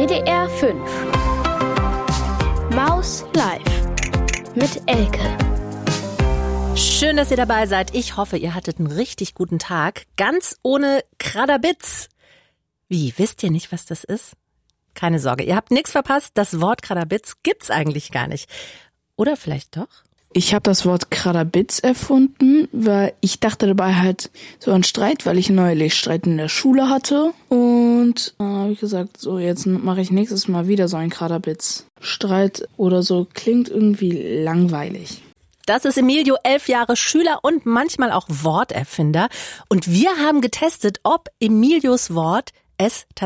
WDR 5 Maus Live mit Elke. Schön, dass ihr dabei seid. Ich hoffe, ihr hattet einen richtig guten Tag. Ganz ohne Kraddabitz. Wie, wisst ihr nicht, was das ist? Keine Sorge, ihr habt nichts verpasst. Das Wort Kraddabitz gibt's eigentlich gar nicht. Oder vielleicht doch? Ich habe das Wort Kraddabitz erfunden, weil ich dachte dabei halt so an Streit, weil ich neulich Streit in der Schule hatte. Und habe ich gesagt, so jetzt mache ich nächstes Mal wieder so einen Kraddabitz. Streit oder so klingt irgendwie langweilig. Das ist Emilio, 11 Jahre Schüler und manchmal auch Worterfinder. Und wir haben getestet, ob Emilios Wort es tatsächlich